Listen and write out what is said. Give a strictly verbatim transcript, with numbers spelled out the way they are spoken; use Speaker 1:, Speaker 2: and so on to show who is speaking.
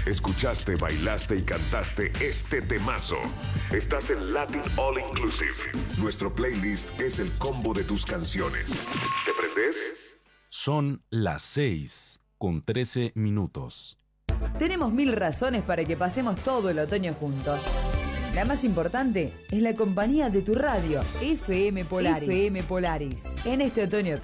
Speaker 1: Escuchaste, bailaste y cantaste este temazo. Estás en Latin All Inclusive. Nuestro playlist es el combo de tus canciones. ¿Te prendes?
Speaker 2: Son las seis con trece minutos.
Speaker 3: Tenemos mil razones para que pasemos todo el otoño juntos. La más importante es la compañía de tu radio, F M Polaris. F M Polaris. En este otoño